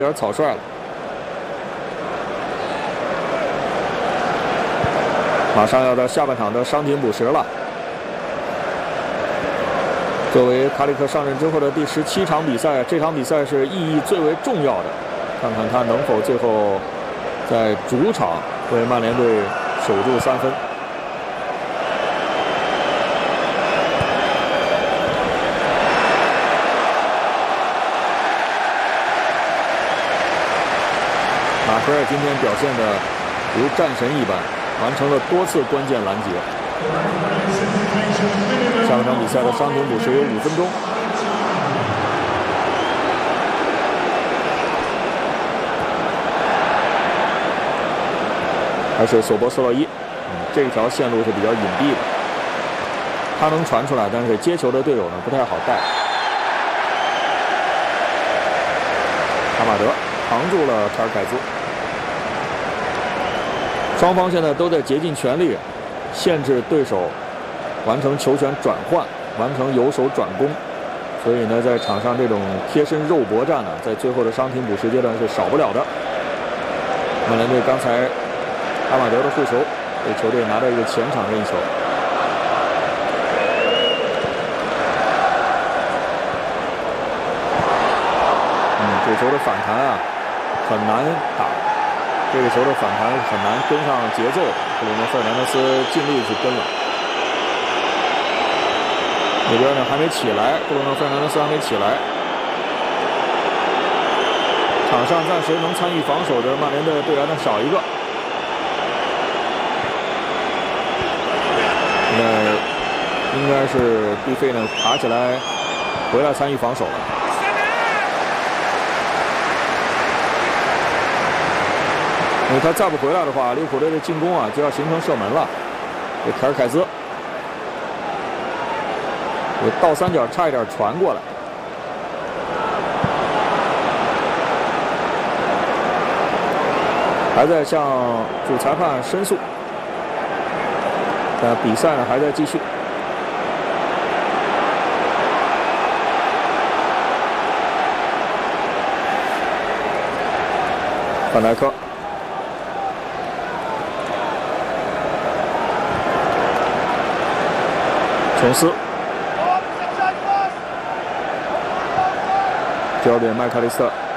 有点草率了。马上要到下半场的伤停补时了。作为卡里克上任之后的第17场比赛，这场比赛是意义最为重要的。看看他能否最后在主场为曼联队守住3分。 马奎尔今天表现得如战神一般，完成了多次关键拦截。下半场比赛的伤停补时有5分钟。还是索博斯洛伊，这条线路是比较隐蔽的，他能传出来，但是接球的队友呢不太好带。卡马德扛住了查尔凯兹。 双方现在都在竭尽全力限制对手完成球权转换，完成由守转攻，所以呢，在场上这种贴身肉搏战呢，在最后的伤停补时阶段是少不了的。曼联队刚才阿马德的护球，给球队拿到一个前场任意球。这球的反弹啊，很难打。 这个球的反弹很难跟上节奏，布鲁诺·费尔南德斯尽力去跟了。那边呢还没起来，布鲁诺·费尔南德斯还没起来。场上暂时能参与防守的曼联的队员呢少一个。那应该是毕费呢爬起来回来参与防守了。 因为他再不回来的话，利物浦队的进攻啊就要形成射门了。这凯尔凯兹，这倒三角差一点传过来，还在向主裁判申诉。但比赛呢还在继续。范戴克。 琼斯，交给麦克利斯特。